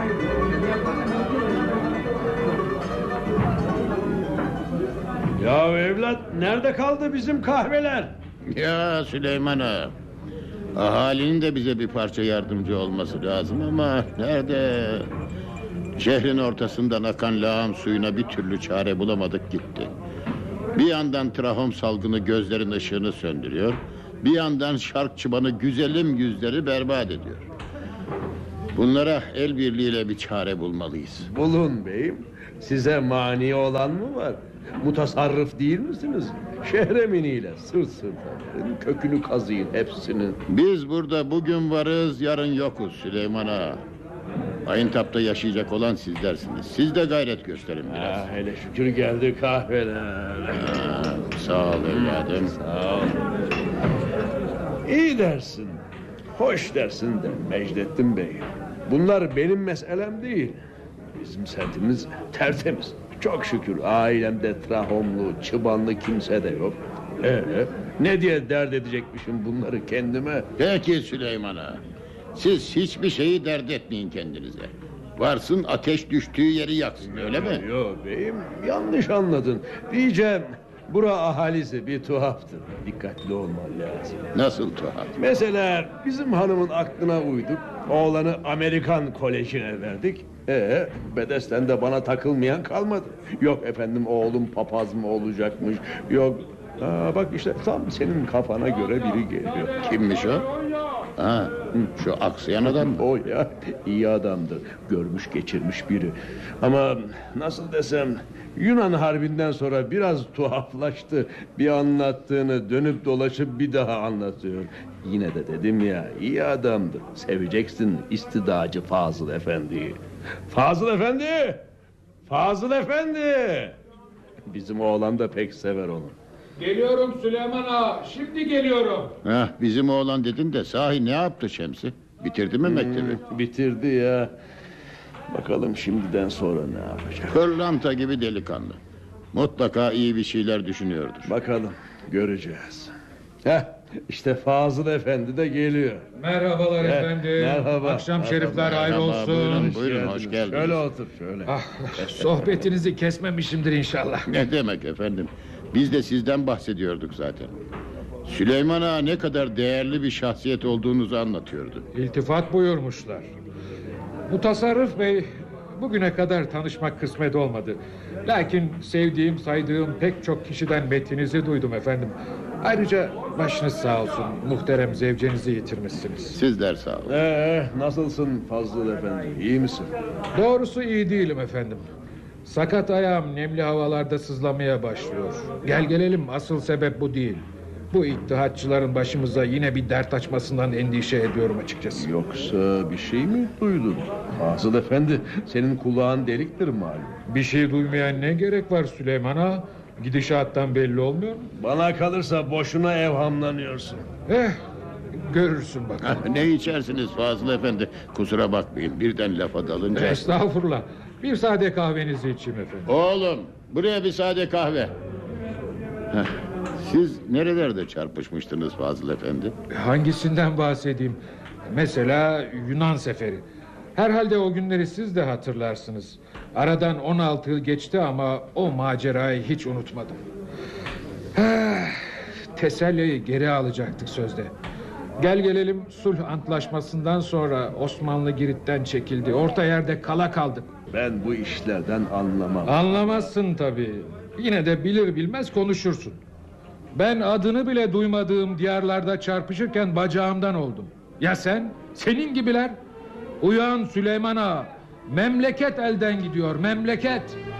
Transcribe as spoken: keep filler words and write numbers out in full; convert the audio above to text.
Ya evlat, nerede kaldı bizim kahveler? Ya Süleyman Ağa, ahalinin de bize bir parça yardımcı olması lazım ama nerede? Şehrin ortasından akan lağım suyuna bir türlü çare bulamadık gitti. Bir yandan trahom salgını gözlerin ışığını söndürüyor, bir yandan şark çıbanı güzelim yüzleri berbat ediyor. Bunlara el birliğiyle bir çare bulmalıyız. Bulun beyim. Size mani olan mı var? Mutasarrıf değil misiniz? Şehreminiyle sırt sırta verin, kökünü kazıyın hepsinin. Biz burada bugün varız, yarın yokuz Süleyman Ağa. Ayıntap'ta yaşayacak olan sizlersiniz. Siz de gayret gösterin biraz. Ha, hele şükür geldi kahveler. Ha, sağ ol evladım. Sağ ol. İyi dersin, hoş dersin de Mecdettin Bey. Bunlar benim meselem değil. Bizim semtimiz tertemiz. Çok şükür ailemde trahomlu, çıbanlı kimse de yok. Ee, ne diye dert edecekmişim bunları kendime? Peki Süleyman Ağa, siz hiçbir şeyi dert etmeyin kendinize. Varsın ateş düştüğü yeri yaksın, öyle mi? Yok beyim, yanlış anladın. Diyeceğim, bura ahalisi bir tuhaftır. Dikkatli olman lazım. Nasıl tuhaf? Mesela bizim hanımın aklına uyduk. Oğlanı Amerikan kolejine verdik. Ee, bedesten de bana takılmayan kalmadı. Yok efendim oğlum papaz mı olacakmış. Yok. Aa, bak işte tam senin kafana göre biri geliyor. Kimmiş o? Ha, şu aksayan adam mı? O ya, iyi adamdır. Görmüş geçirmiş biri. Ama nasıl desem, Yunan Harbi'nden sonra biraz tuhaflaştı. Bir anlattığını dönüp dolaşıp bir daha anlatıyor. Yine de dedim ya, iyi adamdır. Seveceksin istidacı Fazıl Efendi'yi. Fazıl Efendi! Fazıl Efendi! Bizim oğlan da pek sever onu. Geliyorum Süleyman Ağa, şimdi geliyorum. Heh, bizim oğlan dedin de sahi ne yaptı Şemsi? Bitirdi mi mektebi? Hmm, bitirdi ya. Bakalım şimdiden sonra ne yapacak? Pırlanta gibi delikanlı. Mutlaka iyi bir şeyler düşünüyordur. Bakalım, göreceğiz. Heh, işte Fazıl Efendi de geliyor. Merhabalar Heh, efendim. merhaba. Akşam Merhaba, şerifler hayır merhaba, olsun. buyurun, buyurun, hoş geldiniz. Şöyle otur, şöyle. Ah, sohbetinizi kesmemişimdir inşallah. Ne demek efendim? Biz de sizden bahsediyorduk zaten. Süleyman Ağa ne kadar değerli bir şahsiyet olduğunuzu anlatıyordu. İltifat buyurmuşlar. Mutasarrıf Bey, bugüne kadar tanışmak kısmet olmadı. Lakin sevdiğim, saydığım pek çok kişiden metninizi duydum efendim. Ayrıca başınız sağ olsun, muhterem zevcenizi yitirmişsiniz. Sizler sağ olun. Ee, nasılsın Fazıl Efendi, iyi misin? Doğrusu iyi değilim efendim. Sakat ayağım nemli havalarda sızlamaya başlıyor. Gel gelelim, asıl sebep bu değil. Bu ittihatçıların başımıza yine bir dert açmasından endişe ediyorum açıkçası. Yoksa bir şey mi duydun? Fazıl Efendi, senin kulağın deliktir malum. Bir şey duymayan ne gerek var Süleyman Ağa? Gidişattan belli olmuyor mu? Bana kalırsa boşuna evhamlanıyorsun. Eh, görürsün bakalım. Heh, ne içersiniz Fazıl Efendi? Kusura bakmayın birden lafa dalınca. Estağfurullah. Bir sade kahvenizi içeyim efendim. Oğlum buraya bir sade kahve. Heh, siz nerelerde çarpışmıştınız Fazıl Efendi? Hangisinden bahsedeyim? Mesela Yunan seferi. Herhalde o günleri siz de hatırlarsınız. Aradan on altı yıl geçti ama o macerayı hiç unutmadım. Ah, Teselli'yi geri alacaktık sözde. Gel gelelim sulh antlaşmasından sonra Osmanlı Girit'ten çekildi. Orta yerde kala kaldık. Ben bu işlerden anlamam. Anlamazsın tabii. Yine de bilir bilmez konuşursun. Ben adını bile duymadığım diyarlarda çarpışırken bacağımdan oldum. Ya sen? Senin gibiler? Uyan Süleyman Ağa. Memleket elden gidiyor, memleket.